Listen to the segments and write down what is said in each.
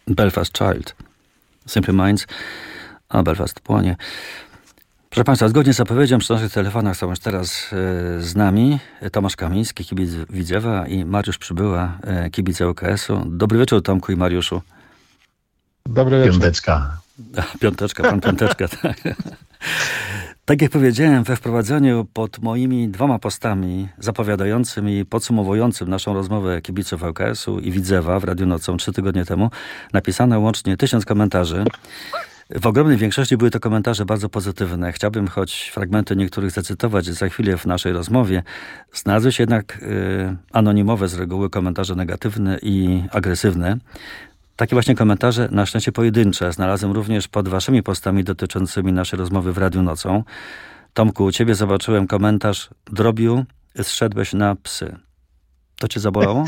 Belfast Child, Simple Minds, a Belfast płonie. Proszę Państwa, zgodnie z zapowiedzią przy naszych telefonach są już teraz z nami Tomasz Kamiński, kibic Widzewa, i Mariusz Przybyła, kibic ŁKS-u. Dobry wieczór, Tomku i Mariuszu. Dobry wieczór. Piąteczka. Piąteczka, pan Piąteczka, tak. Tak jak powiedziałem we wprowadzeniu, pod moimi 2 postami zapowiadającym i podsumowującym naszą rozmowę kibiców ŁKS-u i Widzewa w Radiu Nocą 3 tygodnie temu napisano łącznie 1000 komentarzy. W ogromnej większości były to komentarze bardzo pozytywne. Chciałbym choć fragmenty niektórych zacytować za chwilę w naszej rozmowie. Znalazły się jednak anonimowe z reguły komentarze negatywne i agresywne. Takie właśnie komentarze, na szczęście pojedyncze, znalazłem również pod waszymi postami dotyczącymi naszej rozmowy w Radiu Nocą. Tomku, u ciebie zobaczyłem komentarz: Drobiu, zszedłeś na psy. To cię zabolało?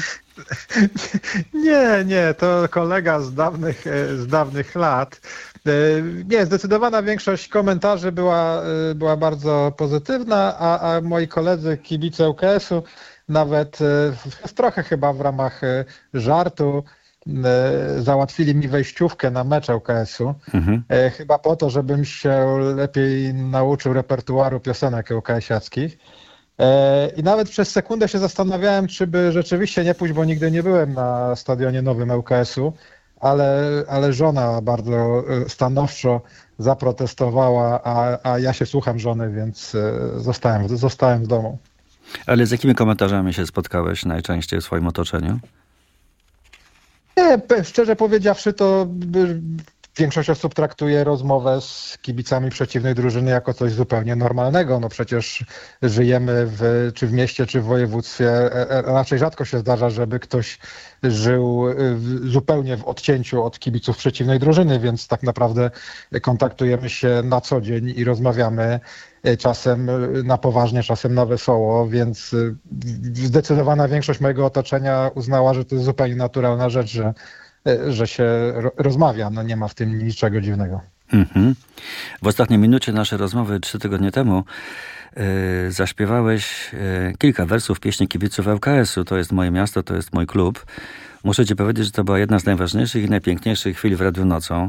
Nie, to kolega z dawnych lat. Nie, zdecydowana większość komentarzy była bardzo pozytywna, a moi koledzy, kibice ŁKS-u, nawet trochę chyba w ramach żartu, załatwili mi wejściówkę na mecz ŁKS-u. Chyba po to, żebym się lepiej nauczył repertuaru piosenek ŁKS-iackich. I nawet przez sekundę się zastanawiałem, czy by rzeczywiście nie pójść, bo nigdy nie byłem na stadionie nowym ŁKS-u, ale żona bardzo stanowczo zaprotestowała, a ja się słucham żony, więc zostałem w domu. Ale z jakimi komentarzami się spotkałeś najczęściej w swoim otoczeniu? Nie, szczerze powiedziawszy, to większość osób traktuje rozmowę z kibicami przeciwnej drużyny jako coś zupełnie normalnego. No przecież żyjemy czy w mieście, czy w województwie. Raczej rzadko się zdarza, żeby ktoś żył zupełnie w odcięciu od kibiców przeciwnej drużyny, więc tak naprawdę kontaktujemy się na co dzień i rozmawiamy czasem na poważnie, czasem na wesoło, więc zdecydowana większość mojego otoczenia uznała, że to jest zupełnie naturalna rzecz, że się rozmawia. No nie ma w tym niczego dziwnego. W ostatniej minucie naszej rozmowy 3 tygodnie temu zaśpiewałeś kilka wersów pieśni kibiców ŁKS-u. To jest moje miasto, to jest mój klub. Muszę ci powiedzieć, że to była jedna z najważniejszych i najpiękniejszych chwil w Radiu Nocą.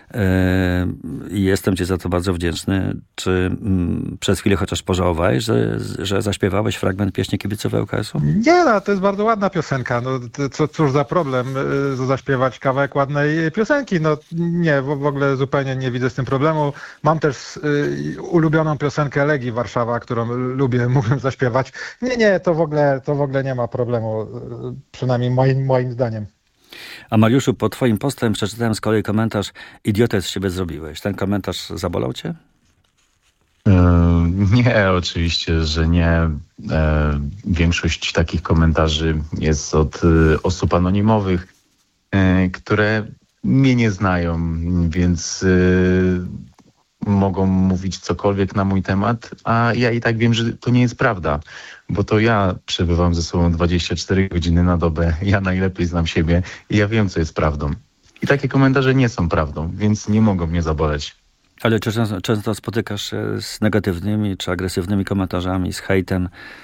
I jestem ci za to bardzo wdzięczny. Czy przez chwilę chociaż pożałowałeś, że zaśpiewałeś fragment pieśni kibiców ŁKS-u? Nie, no, to jest bardzo ładna piosenka. No, cóż za problem zaśpiewać kawałek ładnej piosenki. No nie, w ogóle zupełnie nie widzę z tym problemu. Mam też ulubioną piosenkę Legii Warszawa, którą mógłbym zaśpiewać. Nie, to w ogóle nie ma problemu. Przynajmniej moim zdaniem. A Mariuszu, pod twoim postem przeczytałem z kolei komentarz: idiotę z siebie zrobiłeś. Ten komentarz zabolał cię? Nie, oczywiście, że nie. Większość takich komentarzy jest od osób anonimowych, które mnie nie znają, więc mogą mówić cokolwiek na mój temat, a ja i tak wiem, że to nie jest prawda, bo to ja przebywam ze sobą 24 godziny na dobę, ja najlepiej znam siebie i ja wiem, co jest prawdą. I takie komentarze nie są prawdą, więc nie mogą mnie zaboleć. Ale czy często spotykasz się z negatywnymi czy agresywnymi komentarzami, z hejtem?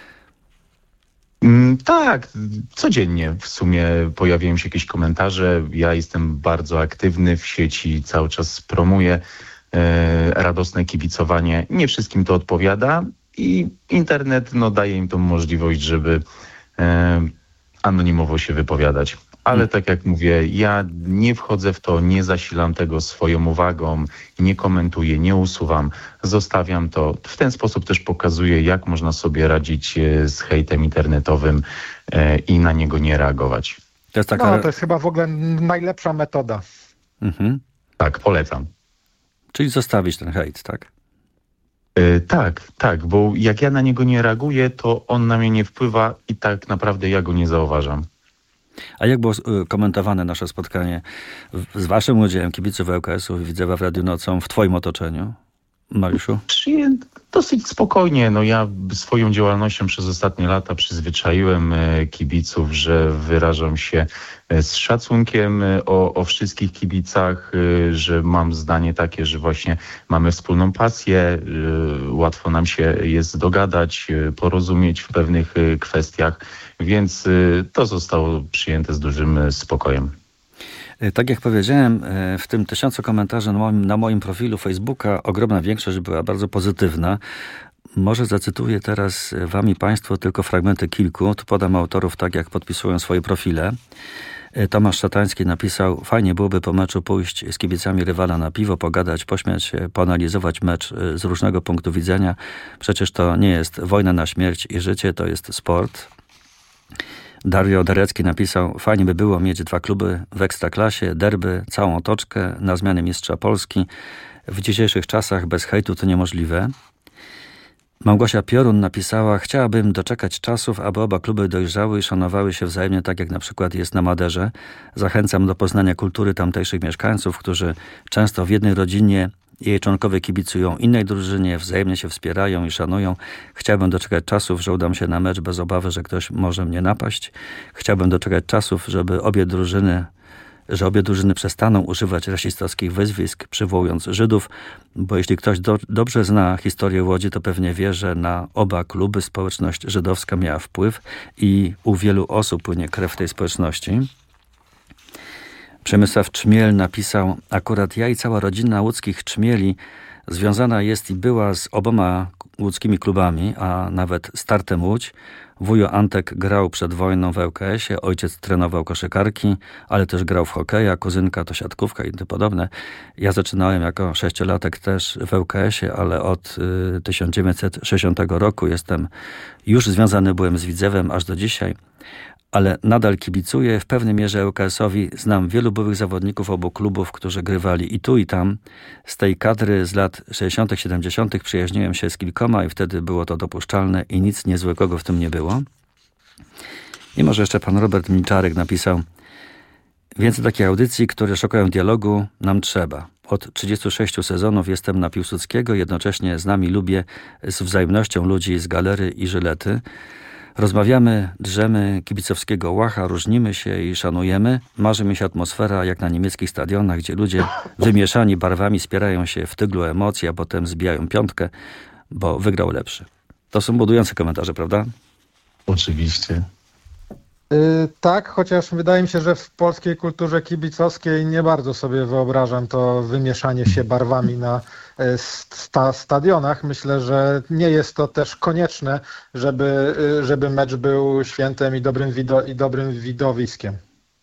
Tak, codziennie w sumie pojawiają się jakieś komentarze. Ja jestem bardzo aktywny w sieci, cały czas promuję radosne kibicowanie. Nie wszystkim to odpowiada i internet daje im tą możliwość, żeby anonimowo się wypowiadać. Ale tak jak mówię, ja nie wchodzę w to, nie zasilam tego swoją uwagą, nie komentuję, nie usuwam, zostawiam to. W ten sposób też pokazuję, jak można sobie radzić z hejtem internetowym i na niego nie reagować. To jest chyba w ogóle najlepsza metoda. Tak, polecam. Czyli zostawić ten hejt, tak? Tak, bo jak ja na niego nie reaguję, to on na mnie nie wpływa i tak naprawdę ja go nie zauważam. A jak było komentowane nasze spotkanie z waszym udziałem, kibiców ŁKS-u, Widzewa w Radiu Nocą, w twoim otoczeniu, Mariuszu? Dosyć spokojnie. Ja swoją działalnością przez ostatnie lata przyzwyczaiłem kibiców, że wyrażam się z szacunkiem o wszystkich kibicach, że mam zdanie takie, że właśnie mamy wspólną pasję, łatwo nam się jest dogadać, porozumieć w pewnych kwestiach, więc to zostało przyjęte z dużym spokojem. Tak jak powiedziałem, w tym 1000 komentarzy na moim profilu Facebooka ogromna większość była bardzo pozytywna. Może zacytuję teraz wam i państwu tylko fragmenty kilku. Tu podam autorów tak, jak podpisują swoje profile. Tomasz Szatański napisał: fajnie byłoby po meczu pójść z kibicami rywala na piwo, pogadać, pośmiać się, poanalizować mecz z różnego punktu widzenia. Przecież to nie jest wojna na śmierć i życie, to jest sport. Dario Derecki napisał: fajnie by było mieć 2 kluby w Ekstraklasie, derby, całą otoczkę na zmianę mistrza Polski. W dzisiejszych czasach bez hejtu to niemożliwe. Małgosia Piorun napisała: chciałabym doczekać czasów, aby oba kluby dojrzały i szanowały się wzajemnie, tak jak na przykład jest na Maderze. Zachęcam do poznania kultury tamtejszych mieszkańców, którzy często w jednej rodzinie jej członkowie kibicują innej drużynie, wzajemnie się wspierają i szanują. Chciałbym doczekać czasów, że udam się na mecz bez obawy, że ktoś może mnie napaść. Chciałbym doczekać czasów, że obie drużyny przestaną używać rasistowskich wyzwisk, przywołując Żydów, bo jeśli ktoś dobrze zna historię Łodzi, to pewnie wie, że na oba kluby społeczność żydowska miała wpływ i u wielu osób płynie krew tej społeczności. Przemysław Czmiel napisał: akurat ja i cała rodzina łódzkich Czmieli związana jest i była z oboma łódzkimi klubami, a nawet Startem Łódź. Wujo Antek grał przed wojną w ŁKS-ie, ojciec trenował koszykarki, ale też grał w hokeja, kuzynka to siatkówka i tym podobne. Ja zaczynałem jako 6-latek też w ŁKS-ie, ale od 1960 roku już związany byłem z Widzewem aż do dzisiaj, ale nadal kibicuję. W pewnej mierze ŁKS-owi. Znam wielu byłych zawodników obu klubów, którzy grywali i tu, i tam. Z tej kadry z lat 60., 70. przyjaźniłem się z kilkoma i wtedy było to dopuszczalne i nic niezłego w tym nie było. I może jeszcze pan Robert Milczarek napisał: więcej takich audycji, które szukają dialogu, nam trzeba. Od 36 sezonów jestem na Piłsudskiego, jednocześnie z nami lubię z wzajemnością ludzi z Galery i Żylety. Rozmawiamy, drzemy kibicowskiego łacha, różnimy się i szanujemy. Marzy mi się atmosfera jak na niemieckich stadionach, gdzie ludzie wymieszani barwami spierają się w tyglu emocji, a potem zbijają piątkę, bo wygrał lepszy. To są budujące komentarze, prawda? Oczywiście. Tak, chociaż wydaje mi się, że w polskiej kulturze kibicowskiej nie bardzo sobie wyobrażam to wymieszanie się barwami na stadionach. Myślę, że nie jest to też konieczne, żeby mecz był świętem i dobrym widowiskiem.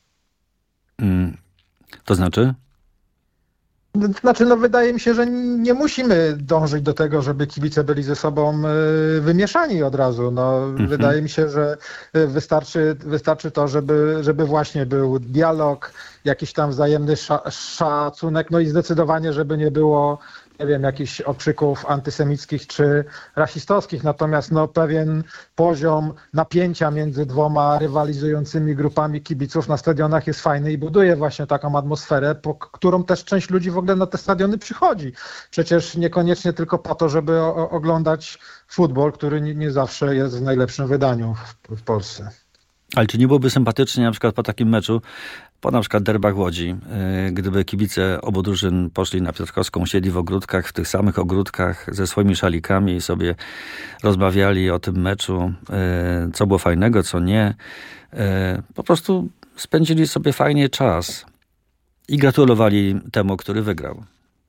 To znaczy? Wydaje mi się, że nie musimy dążyć do tego, żeby kibice byli ze sobą wymieszani od razu. Wydaje mi się, że wystarczy to, żeby właśnie był dialog, jakiś tam wzajemny szacunek, i zdecydowanie, żeby nie było, nie wiem, jakichś okrzyków antysemickich czy rasistowskich, natomiast pewien poziom napięcia między dwoma rywalizującymi grupami kibiców na stadionach jest fajny i buduje właśnie taką atmosferę, po którą też część ludzi w ogóle na te stadiony przychodzi. Przecież niekoniecznie tylko po to, żeby oglądać futbol, który nie zawsze jest w najlepszym wydaniu w Polsce. Ale czy nie byłoby sympatycznie na przykład po takim meczu, po na przykład derbach Łodzi, gdyby kibice obu drużyn poszli na Piotrkowską, siedli w ogródkach, w tych samych ogródkach ze swoimi szalikami i sobie rozmawiali o tym meczu, co było fajnego, co nie. Po prostu spędzili sobie fajnie czas i gratulowali temu, który wygrał.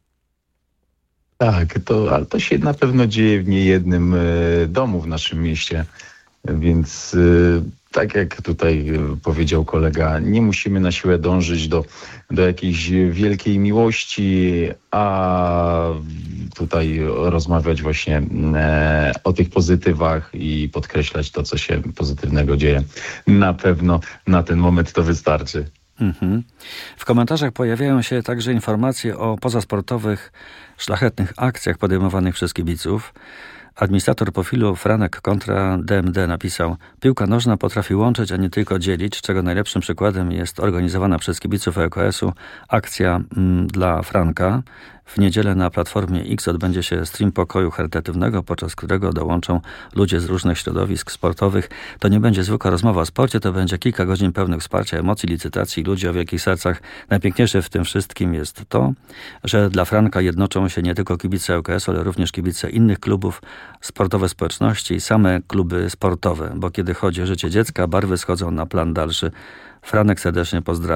Tak, ale to się na pewno dzieje w niejednym domu w naszym mieście, więc tak jak tutaj powiedział kolega, nie musimy na siłę dążyć do jakiejś wielkiej miłości, a tutaj rozmawiać właśnie o tych pozytywach i podkreślać to, co się pozytywnego dzieje. Na pewno na ten moment to wystarczy. W komentarzach pojawiają się także informacje o pozasportowych, szlachetnych akcjach podejmowanych przez kibiców. Administrator profilu Franek kontra DMD napisał: piłka nożna potrafi łączyć, a nie tylko dzielić, czego najlepszym przykładem jest organizowana przez kibiców ŁKS-u akcja dla Franka. W niedzielę na Platformie X odbędzie się stream pokoju charytatywnego, podczas którego dołączą ludzie z różnych środowisk sportowych. To nie będzie zwykła rozmowa o sporcie, to będzie kilka godzin pełnych wsparcia, emocji, licytacji, ludzi o wielkich sercach. Najpiękniejsze w tym wszystkim jest to, że dla Franka jednoczą się nie tylko kibice ŁKS-u, ale również kibice innych klubów, sportowe społeczności i same kluby sportowe, bo kiedy chodzi o życie dziecka, barwy schodzą na plan dalszy. Franek serdecznie pozdrawia.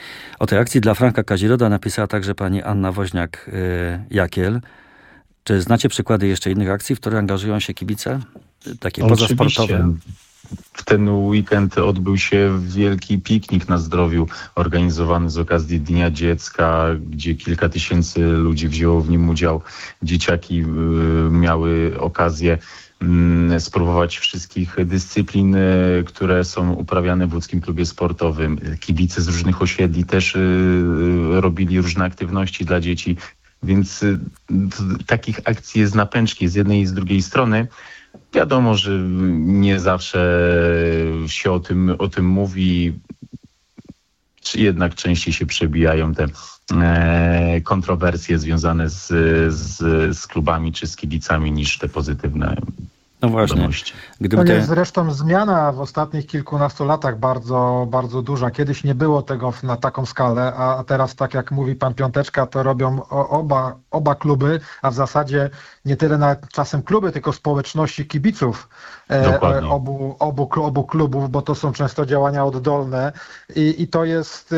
O tej akcji dla Franka Kaziroda napisała także pani Anna Woźniak-Jakiel. Czy znacie przykłady jeszcze innych akcji, w które angażują się kibice? Takie pozasportowe? W ten weekend odbył się wielki piknik na zdrowiu organizowany z okazji Dnia Dziecka, gdzie kilka tysięcy ludzi wzięło w nim udział. Dzieciaki miały okazję spróbować wszystkich dyscyplin, które są uprawiane w łódzkim klubie sportowym. Kibice z różnych osiedli też robili różne aktywności dla dzieci, więc takich akcji jest na pęczki z jednej i z drugiej strony. Wiadomo, że nie zawsze się o tym mówi, czy jednak częściej się przebijają te kontrowersje związane z klubami czy z kibicami niż te pozytywne. No właśnie. To jest zresztą zmiana w ostatnich kilkunastu latach bardzo, bardzo duża. Kiedyś nie było tego na taką skalę, a teraz, tak jak mówi pan Piąteczka, to robią oba kluby, a w zasadzie nie tyle czasem kluby, tylko społeczności kibiców obu klubów, bo to są często działania oddolne i to jest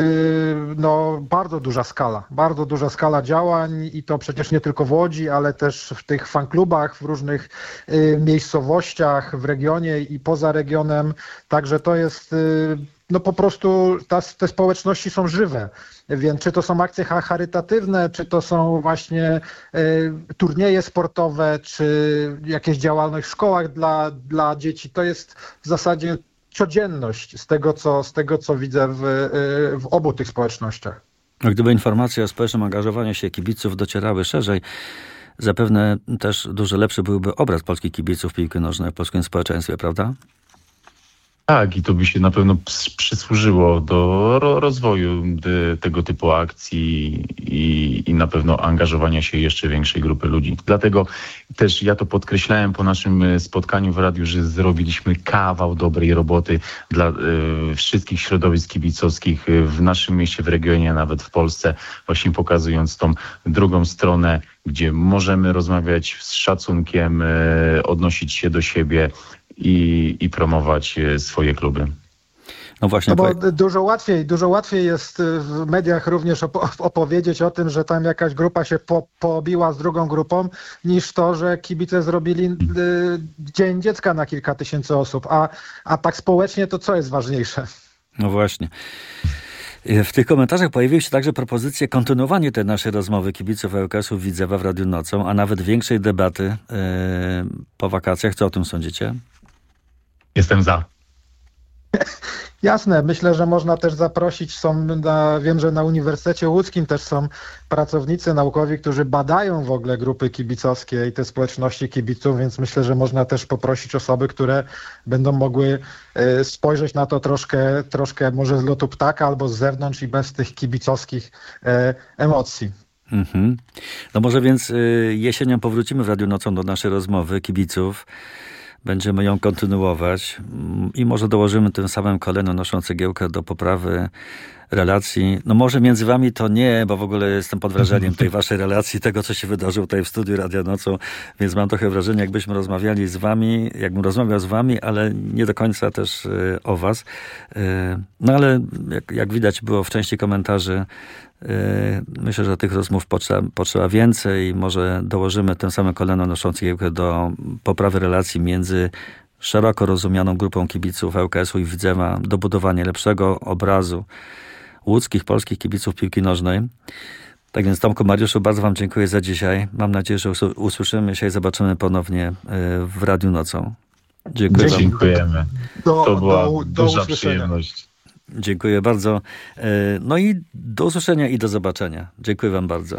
bardzo duża skala działań i to przecież nie tylko w Łodzi, ale też w tych fanklubach, w różnych miejscowościach w regionie i poza regionem. Także to jest po prostu te społeczności są żywe. Więc czy to są akcje charytatywne, czy to są właśnie turnieje sportowe, czy jakieś działalność w szkołach dla dzieci, to jest w zasadzie codzienność z tego co widzę w obu tych społecznościach. Gdyby informacje o społecznym angażowaniu się kibiców docierały szerzej, zapewne też dużo lepszy byłby obraz polskich kibiców piłki nożnej w polskim społeczeństwie, prawda? Tak, i to by się na pewno przysłużyło do rozwoju tego typu akcji i na pewno angażowania się jeszcze większej grupy ludzi. Dlatego też ja to podkreślałem po naszym spotkaniu w radiu, że zrobiliśmy kawał dobrej roboty dla wszystkich środowisk kibicowskich w naszym mieście, w regionie, nawet w Polsce, właśnie pokazując tą drugą stronę, gdzie możemy rozmawiać z szacunkiem, odnosić się do siebie i promować swoje kluby. No właśnie. Bo dużo łatwiej jest w mediach również opowiedzieć o tym, że tam jakaś grupa się pobiła z drugą grupą, niż to, że kibice zrobili Dzień Dziecka na kilka tysięcy osób. A tak społecznie to co jest ważniejsze? No właśnie. W tych komentarzach pojawiły się także propozycje kontynuowania tej naszej rozmowy kibiców ŁKS-u Widzewa w Radiu Nocą, a nawet większej debaty po wakacjach. Co o tym sądzicie? Jestem za. Jasne, myślę, że można też zaprosić, wiem, że na Uniwersytecie Łódzkim też są pracownicy naukowi, którzy badają w ogóle grupy kibicowskie i te społeczności kibiców, więc myślę, że można też poprosić osoby, które będą mogły spojrzeć na to troszkę może z lotu ptaka albo z zewnątrz i bez tych kibicowskich emocji. Mhm. No może więc jesienią powrócimy w Radiu Nocą do naszej rozmowy kibiców. Będziemy ją kontynuować i może dołożymy tym samym kolejną naszą cegiełkę do poprawy relacji. No może między wami to nie, bo w ogóle jestem pod wrażeniem tej waszej relacji, tego co się wydarzyło tutaj w studiu Radia Nocą, więc mam trochę wrażenie, jakbyśmy rozmawiali z wami, jakbym rozmawiał z wami, ale nie do końca też o was. No ale jak widać było w części komentarzy, myślę, że tych rozmów potrzeba więcej i może dołożymy tym samym kolejną naszą cegiełkę do poprawy relacji między szeroko rozumianą grupą kibiców ŁKS-u i Widzewa, do budowania lepszego obrazu łódzkich, polskich kibiców piłki nożnej. Tak więc Tomku, Mariuszu, bardzo wam dziękuję za dzisiaj. Mam nadzieję, że usłyszymy się i zobaczymy ponownie w Radiu Nocą. Dziękuję wam. Dziękujemy. To była duża przyjemność. Dziękuję bardzo. No i do usłyszenia i do zobaczenia. Dziękuję wam bardzo.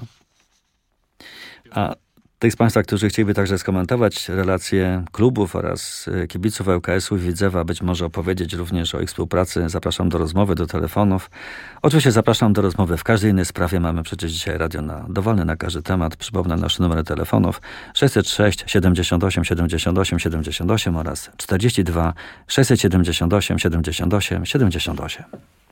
A tych z państwa, którzy chcieliby także skomentować relacje klubów oraz kibiców ŁKS-u i Widzewa, być może opowiedzieć również o ich współpracy, zapraszam do rozmowy, do telefonów. Oczywiście zapraszam do rozmowy w każdej innej sprawie. Mamy przecież dzisiaj radio dowolne na każdy temat. Przypomnę nasze numery telefonów 606 78 78 78 oraz 42 678 78 78.